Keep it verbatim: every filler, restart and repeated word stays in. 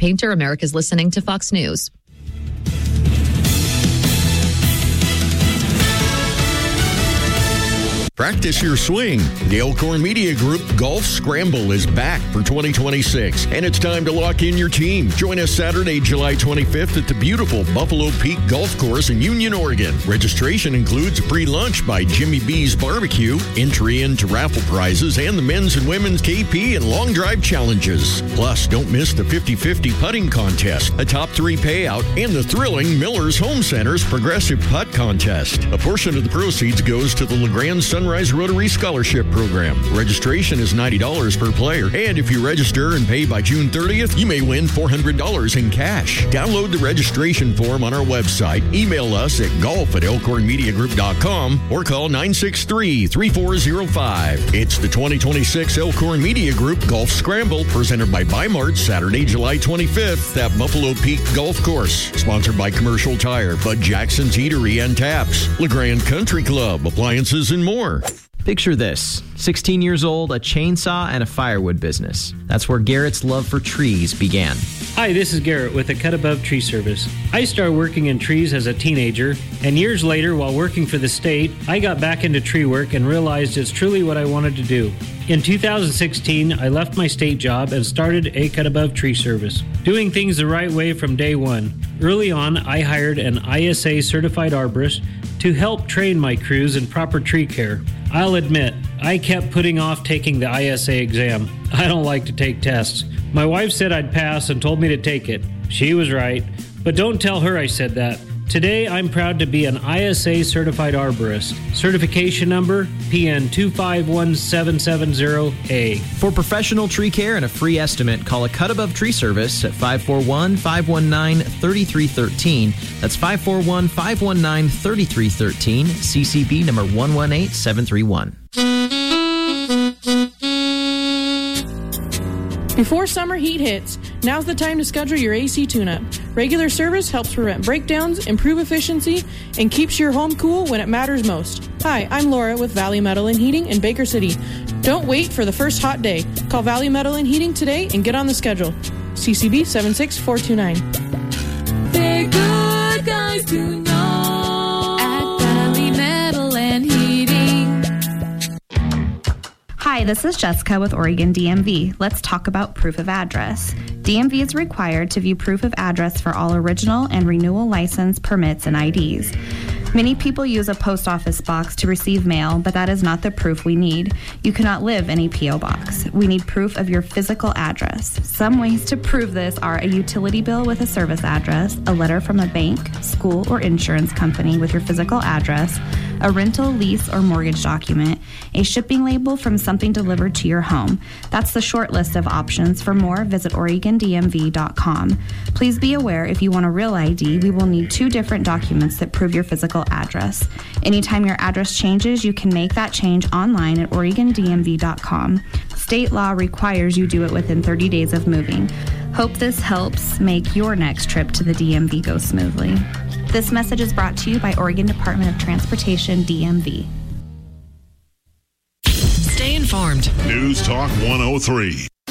Painter. America's listening to Fox News. Practice your swing. The Elkhorn Media Group Golf Scramble is back for twenty twenty-six, and it's time to lock in your team. Join us Saturday, July twenty-fifth at the beautiful Buffalo Peak Golf Course in Union, Oregon. Registration includes a free lunch by Jimmy B's Barbecue, entry into raffle prizes, and the men's and women's K P and long drive challenges. Plus, don't miss the fifty-fifty putting contest, a top three payout, and the thrilling Miller's Home Center's Progressive Putt Contest. A portion of the proceeds goes to the LeGrand Sunrise Rotary Scholarship Program. Registration is ninety dollars per player, and if you register and pay by June thirtieth, you may win four hundred dollars in cash. Download the registration form on our website, email us at golf at elkhorn media group dot com, or call nine six three, three four zero five. It's the twenty twenty-six Elkhorn Media Group Golf Scramble, presented by Bi-Mart, Saturday, July twenty-fifth at Buffalo Peak Golf Course. Sponsored by Commercial Tire, Bud Jackson's Eatery and Taps, LeGrand Country Club, Appliances, and more. Picture this, sixteen years old, a chainsaw, and a firewood business. That's where Garrett's love for trees began. Hi, this is Garrett with the Cut Above Tree Service. I started working in trees as a teenager, and years later, while working for the state, I got back into tree work and realized it's truly what I wanted to do. In two thousand sixteen, I left my state job and started a Cut Above Tree Service, doing things the right way from day one. Early on, I hired an I S A certified arborist to help train my crews in proper tree care. I'll admit, I kept putting off taking the I S A exam. I don't like to take tests. My wife said I'd pass and told me to take it. She was right, but don't tell her I said that. Today, I'm proud to be an I S A certified arborist. Certification number P N two five one seven seven zero A. For professional tree care and a free estimate, call a Cut Above Tree Service at five four one, five one nine, three three one three. That's five four one, five one nine, three three one three, C C B number one one eight seven three one. Before summer heat hits, now's the time to schedule your A C tune-up. Regular service helps prevent breakdowns, improve efficiency, and keeps your home cool when it matters most. Hi, I'm Laura with Valley Metal and Heating in Baker City. Don't wait for the first hot day. Call Valley Metal and Heating today and get on the schedule. C C B seven six four two nine. They're good guys to know at Valley Metal and Heating. Hi, this is Jessica with Oregon D M V. Let's talk about proof of address. D M V is required to view proof of address for all original and renewal license, permits, and I Ds. Many people use a post office box to receive mail, but that is not the proof we need. You cannot live in a P O box. We need proof of your physical address. Some ways to prove this are a utility bill with a service address, a letter from a bank, school, or insurance company with your physical address, a rental, lease, or mortgage document, a shipping label from something delivered to your home. That's the short list of options. For more, visit Oregon D M V dot com. Please be aware, if you want a real I D, we will need two different documents that prove your physical address. Anytime your address changes, you can make that change online at Oregon D M V dot com. State law requires you do it within thirty days of moving. Hope this helps make your next trip to the D M V go smoothly. This message is brought to you by Oregon Department of Transportation, D M V. Stay informed. News Talk one oh three.